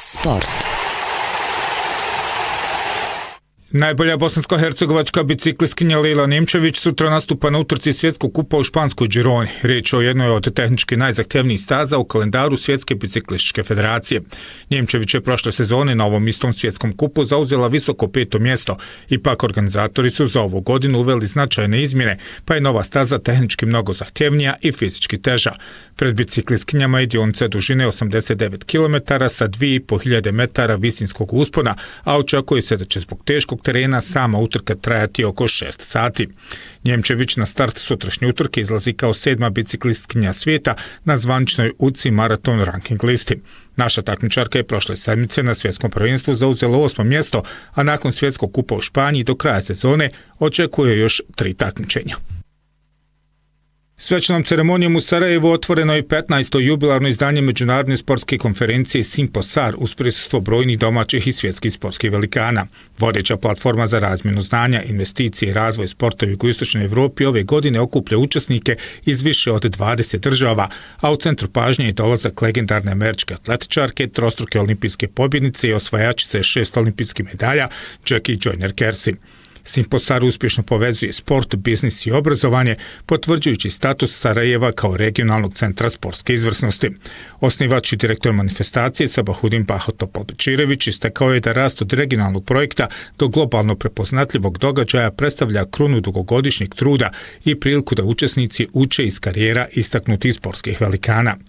Sport. Najbolja bosansko-hercegovačka biciklistkinja Lejla Nemčević sutra nastupa na utrci svjetskog kupa u španskoj Gironi. Riječ o jednoj od tehnički najzahtjevnijih staza u kalendaru Svjetske biciklističke federacije. Nemčević je prošle sezone na ovom istom svjetskom kupu zauzela visoko 5. mjesto. Ipak organizatori su za ovu godinu uveli značajne izmjene, pa je nova staza tehnički mnogo zahtjevnija i fizički teža. Pred biciklistkinjama je dionica dužine 89 km sa 2500 metara visinskog uspona, a očekuje se da će zbog teškog terena sama utrka trajati oko 6 sati. Nemčević na start sutrašnje utrke izlazi kao 7. biciklistkinja svijeta na zvaničnoj UCI maraton ranking listi. Naša takmičarka je prošle sedmice na svjetskom prvenstvu zauzela 8. mjesto, a nakon svjetskog kupa u Španiji do kraja sezone očekuje još 3 takmičenja. Svečanom ceremonijom u Sarajevu otvoreno je 15. jubilarno izdanje međunarodne sportske konferencije Simposar uz prisustvo brojnih domaćih i svjetskih sportskih velikana. Vodeća platforma za razmjenu znanja, investicije i razvoj sporta u jugoistočnoj Evropi ove godine okuplja učesnike iz više od 20 država, a u centru pažnje je dolazak legendarne američke atletičarke, trostruke olimpijske pobjednice i osvajačice 6 olimpijskih medalja Jackie Joyner-Kersee. Simposar uspješno povezuje sport, biznis i obrazovanje, potvrđujući status Sarajeva kao regionalnog centra sportske izvrsnosti. Osnivač i direktor manifestacije Sabahudin Bahotopolbečirević istakao je da rast od regionalnog projekta do globalno prepoznatljivog događaja predstavlja krunu dugogodišnjeg truda i priliku da učesnici uče iz karijera istaknutih sportskih velikana.